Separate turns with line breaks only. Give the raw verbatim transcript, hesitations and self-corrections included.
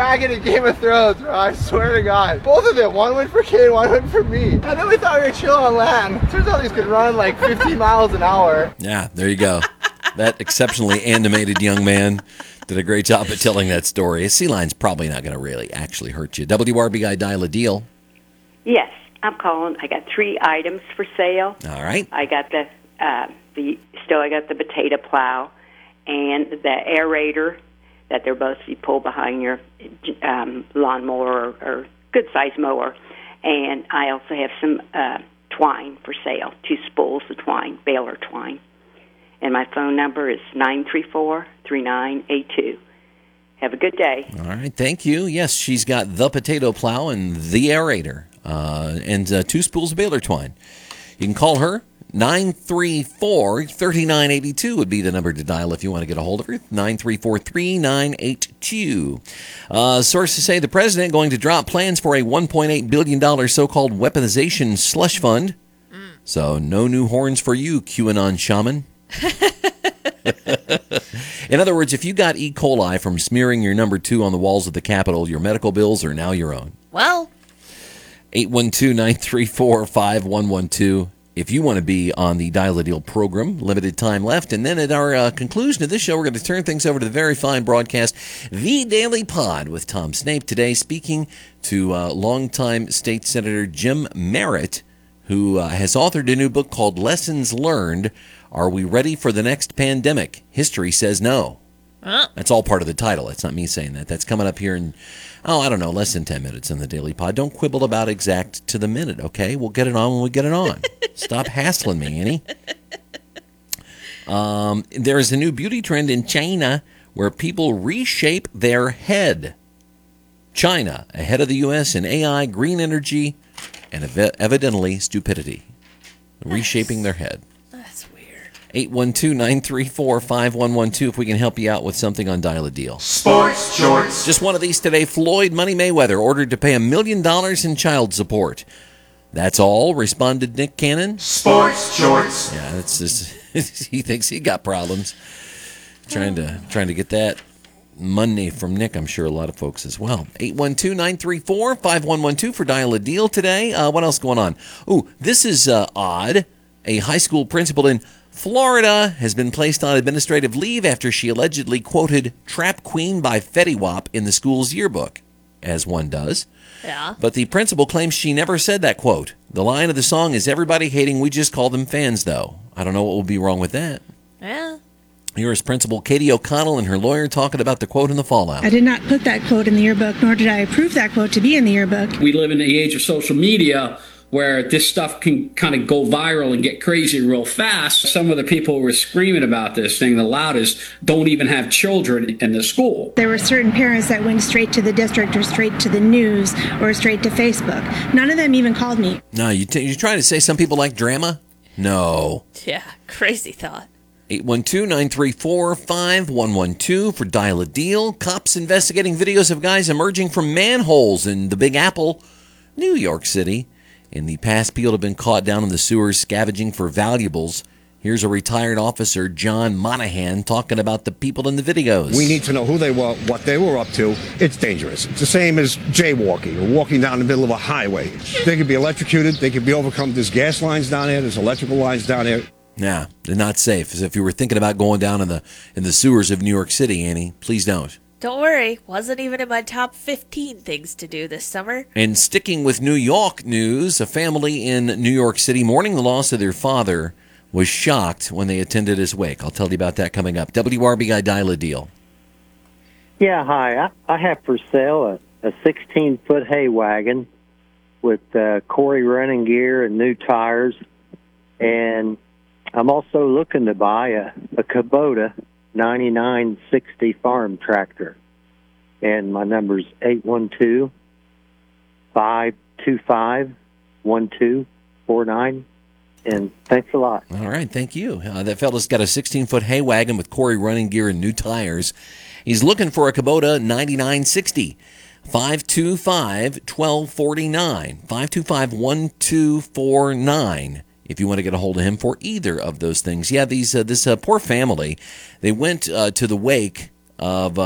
dragon in Game of Thrones, bro. I swear to God. Both of them. One went for Kate, one went for me. And then we thought we were chill on land. Turns out these could run like fifty miles an hour.
Yeah, there you go. That exceptionally animated young man did a great job at telling that story. A sea lion's probably not going to really actually hurt you. W R B I Dial a Deal.
Yes, I'm calling. I got three items for sale.
All right.
I got the uh, the still I got the potato plow and the aerator that they're both you pull behind your um, lawnmower or, or good sized mower, and I also have some uh, twine for sale. Two spools of twine, baler twine. And my phone number is nine three four, three nine eight two. Have a good day.
All right, thank you. Yes, she's got the potato plow and the aerator uh, and uh, two spools of baler twine. You can call her. nine three four, three nine eight two would be the number to dial if you want to get a hold of her. nine three four, three nine eight two. Uh, sources say the president going to drop plans for a one point eight billion dollars so-called weaponization slush fund. Mm. So no new horns for you, QAnon shaman. In other words, if you got E. coli from smearing your number two on the walls of the Capitol, your medical bills are now your own.
Well.
eight one two, nine three four, five one one two. If you want to be on the Dial a Deal program, limited time left. And then at our uh, conclusion of this show, we're going to turn things over to the very fine broadcast, The Daily Pod, with Tom Snape today, speaking to uh, longtime State Senator Jim Merritt, who uh, has authored a new book called Lessons Learned. Are we ready for the next pandemic? History says no. Huh? That's all part of the title. That's not me saying that. That's coming up here in, oh, I don't know, less than ten minutes in the Daily Pod. Don't quibble about exact to the minute, okay? We'll get it on when we get it on. Stop hassling me, Annie. Um, there is a new beauty trend in China where people reshape their head. China, ahead of the U S in A I, green energy, and ev- evidently stupidity. Nice. Reshaping their head. eight one two, nine three four, five one one two if we can help you out with something on Dial a Deal.
Sports Shorts.
Just one of these today. Floyd Money Mayweather ordered to pay a million dollars in child support. That's all, responded Nick Cannon.
Sports Shorts.
Yeah, that's just, he thinks he got problems. Trying to trying to get that money from Nick, I'm sure a lot of folks as well. eight one two, nine three four, five one one two for Dial a Deal today. Uh, what else going on? Ooh, this is uh, odd. A high school principal in Florida has been placed on administrative leave after she allegedly quoted Trap Queen by Fetty Wap in the school's yearbook, as one does.
Yeah.
But the principal claims she never said that quote. The line of the song is everybody hating, we just call them fans, though. I don't know what would be wrong with that.
Yeah.
Here is Principal Katie O'Connell and her lawyer talking about the quote and the fallout.
I did not put that quote in the yearbook, nor did I approve that quote to be in the yearbook.
We live in the age of social media where this stuff can kind of go viral and get crazy real fast. Some of the people who were screaming about this thing the loudest don't even have children in the school.
There were certain parents that went straight to the district or straight to the news or straight to Facebook. None of them even called me.
No, you t- you're trying to say some people like drama? No.
Yeah, crazy thought.
eight one two, nine three four, five one one two for Dial a Deal. Cops investigating videos of guys emerging from manholes in the Big Apple, New York City. In the past, people have been caught down in the sewers scavenging for valuables. Here's a retired officer, John Monahan, talking about the people in the videos.
We need to know who they were, what they were up to. It's dangerous. It's the same as jaywalking or walking down the middle of a highway. They could be electrocuted. They could be overcome. There's gas lines down there. There's electrical lines down there.
Yeah, they're not safe. As if you were thinking about going down in the in the sewers of New York City, Annie, please don't.
Don't worry, wasn't even in my top fifteen things to do this summer.
And sticking with New York news, a family in New York City mourning the loss of their father was shocked when they attended his wake. I'll tell you about that coming up. W R B I Dial a Deal.
Yeah, hi. I, I have for sale a sixteen-foot hay wagon with uh, Corey running gear and new tires. And I'm also looking to buy a, a Kubota ninety-nine sixty farm tractor, and my number's eight one two, five two five, one two four nine, and thanks a lot.
All right, thank you. Uh, that fella's got a sixteen-foot hay wagon with Corey running gear and new tires. He's looking for a Kubota ninety-nine sixty. five two five, one two four nine, five two five, one two four nine. If you want to get a hold of him for either of those things. Yeah, these uh, this uh, poor family, they went uh, to the wake of uh,